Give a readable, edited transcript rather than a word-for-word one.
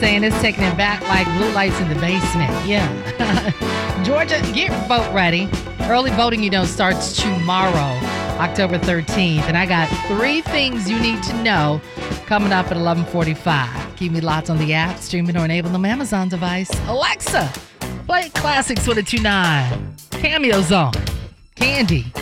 saying it's taking it back like blue lights in the basement. Yeah. Georgia, get vote ready. Early voting, starts tomorrow, October 13th. And I got 3 things you need to know coming up at 11:45. Keep me locked on the app, streaming or enable on Amazon device. Alexa, play classics with a 2.9. Cameo's on. Candy.